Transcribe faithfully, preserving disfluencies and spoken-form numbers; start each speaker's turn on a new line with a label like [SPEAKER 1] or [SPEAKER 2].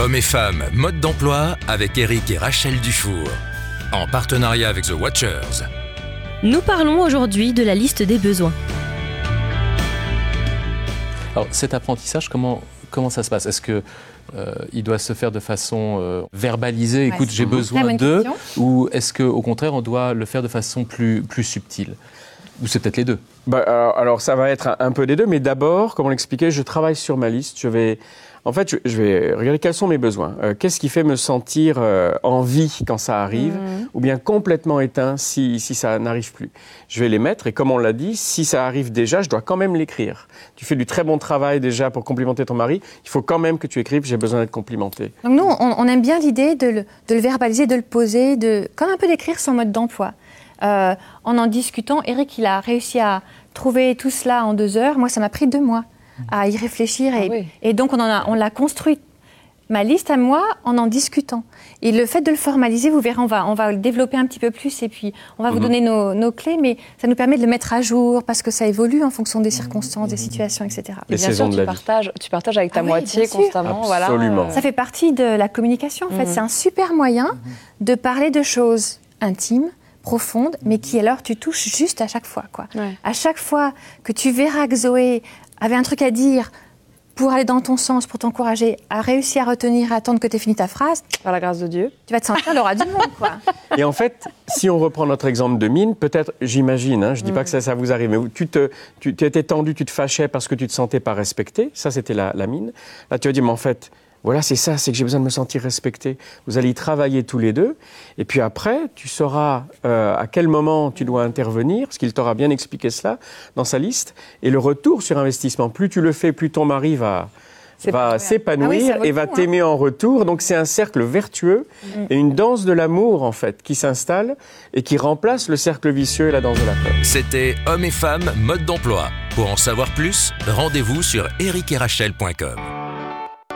[SPEAKER 1] Hommes et femmes, mode d'emploi avec Eric et Rachel Dufour. En partenariat avec The Watchers.
[SPEAKER 2] Nous parlons aujourd'hui de la liste des besoins.
[SPEAKER 3] Alors cet apprentissage, comment, comment ça se passe ? Est-ce que euh, il doit se faire de façon euh, verbalisée, ouais, écoute, j'ai besoin de, ou est-ce qu'au contraire, on doit le faire de façon plus, plus subtile ? Ou c'est peut-être les deux ?
[SPEAKER 4] Bah, alors, alors ça va être un, un peu des deux, mais d'abord, comme on l'expliquait, je travaille sur ma liste. Je vais, en fait, je, je vais regarder quels sont mes besoins. Euh, qu'est-ce qui fait me sentir euh, en vie quand ça arrive, mmh. ou bien complètement éteint si, si ça n'arrive plus. Je vais les mettre et comme on l'a dit, si ça arrive déjà, je dois quand même l'écrire. Tu fais du très bon travail déjà pour complimenter ton mari, il faut quand même que tu écrives, j'ai besoin d'être complimenté.
[SPEAKER 5] Donc nous, on, on aime bien l'idée de le, de le verbaliser, de le poser, de, comme un peu d'écrire son mode d'emploi. Euh, en en discutant, Eric, il a réussi à trouver tout cela en deux heures. Moi, ça m'a pris deux mois à y réfléchir. Et, ah oui. et donc, on, en a, on l'a construite, ma liste à moi, en en discutant. Et le fait de le formaliser, vous verrez, on va, on va le développer un petit peu plus et puis on va mmh. vous donner nos, nos clés, mais ça nous permet de le mettre à jour parce que ça évolue en fonction des circonstances, mmh. des situations, et cetera.
[SPEAKER 6] Et bien sûr, tu partages, tu partages avec ta ah oui, moitié constamment.
[SPEAKER 4] Absolument.
[SPEAKER 6] Voilà.
[SPEAKER 5] Ça fait partie de la communication, en fait. Mmh. C'est un super moyen mmh. de parler de choses intimes, profonde, mais qui alors tu touches juste à chaque fois, quoi. Ouais. À chaque fois que tu verras que Zoé avait un truc à dire pour aller dans ton sens, pour t'encourager, à réussir à retenir, à attendre que tu aies fini ta phrase,
[SPEAKER 6] par la grâce de Dieu,
[SPEAKER 5] tu vas te sentir l'aura du monde, quoi.
[SPEAKER 4] Et en fait, si on reprend notre exemple de mine, peut-être, j'imagine, hein, je dis mmh. pas que ça, ça vous arrive, mais tu te, tu étais tendu, tu te fâchais parce que tu te sentais pas respecté. Ça, c'était la, la mine. Là, tu vas dire, mais en fait. Voilà, c'est ça, c'est que j'ai besoin de me sentir respecté. Vous allez y travailler tous les deux. Et puis après, tu sauras euh, à quel moment tu dois intervenir, parce qu'il t'aura bien expliqué cela dans sa liste. Et le retour sur investissement, plus tu le fais, plus ton mari va, va s'épanouir ah oui, et va t'aimer hein. en retour. Donc c'est un cercle vertueux mmh. et une danse de l'amour, en fait, qui s'installe et qui remplace le cercle vicieux et la danse de la peur.
[SPEAKER 1] C'était Hommes et femmes, mode d'emploi. Pour en savoir plus, rendez-vous sur eric et rachel point com.